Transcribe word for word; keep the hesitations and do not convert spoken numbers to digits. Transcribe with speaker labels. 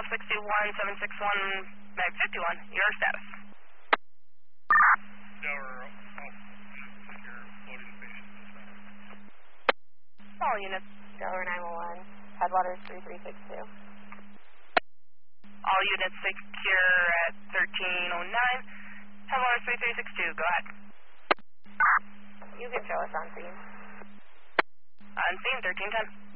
Speaker 1: six two one seven six one, Mag fifty-one, your status.
Speaker 2: Tower off, secure, loading station.
Speaker 1: All units.
Speaker 3: Tower nine one one, Headwaters three three six two.
Speaker 1: All units secure at thirteen oh nine, Headwaters three three six two, go ahead.
Speaker 3: You can show us on scene.
Speaker 1: On scene, thirteen ten.